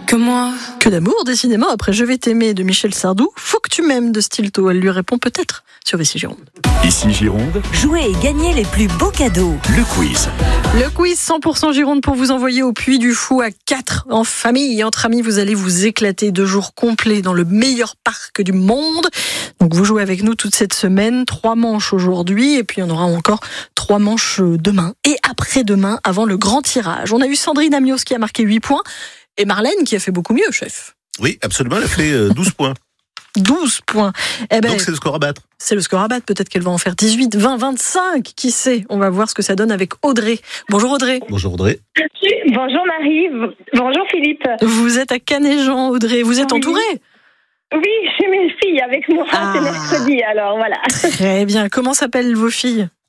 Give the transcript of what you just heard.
que moi. Que d'amour, décidément, après Je vais t'aimer de Michel Sardou, Faut que tu m'aimes de Stilto. Elle lui répond peut-être sur Ici Gironde. Ici Gironde, Jouez et gagnez les plus beaux cadeaux. le quiz. Le quiz 100% Gironde pour vous envoyer au Puy du Fou à 4 en famille et entre amis. Vous allez vous éclater 2 jours complets dans le meilleur parc du monde. Donc vous jouez avec nous toute cette semaine. 3 manches aujourd'hui et puis il y en aura encore 3 manches demain et après-demain avant le grand tirage. On a eu Sandrine Amios qui a marqué 8 points et Marlène qui a fait beaucoup mieux, chef. Oui, absolument, elle a fait 12 points. 12 points. Eh ben, Donc c'est le score à battre. c'est le score à battre. Peut-être qu'elle va en faire 18, 20, 25. Qui sait? On va voir ce que ça donne avec Audrey. Bonjour Audrey. Bonjour Audrey. Bonjour Marie, bonjour Philippe. Vous êtes à Canéjan, Audrey. Vous êtes Oui. entourée? Oui, j'ai mes filles avec moi, Ah. c'est mercredi, alors voilà. Très bien. Comment s'appellent vos filles?